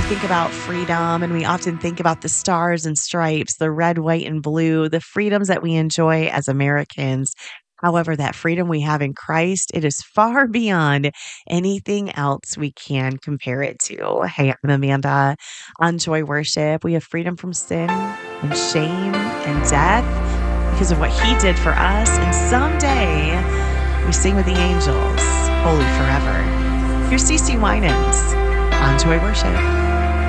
think about freedom and we often think about the stars and stripes, the red, white, and blue, the freedoms that we enjoy as Americans. However, that freedom we have in Christ, it is far beyond anything else we can compare it to. Hey, I'm Amanda. On Joy Worship, we have freedom from sin and shame and death because of what He did for us. And someday we sing with the angels, holy forever. Here's CeCe Winans on Joy Worship.